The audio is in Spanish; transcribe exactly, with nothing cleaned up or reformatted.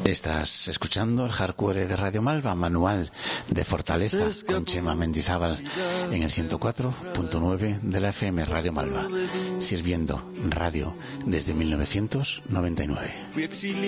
Estás escuchando el Hardcore de Radio Malva, Manual de Fortaleza, con Chema Mendizábal en el ciento cuatro punto nueve de la F M Radio Malva, sirviendo radio desde mil novecientos noventa y nueve.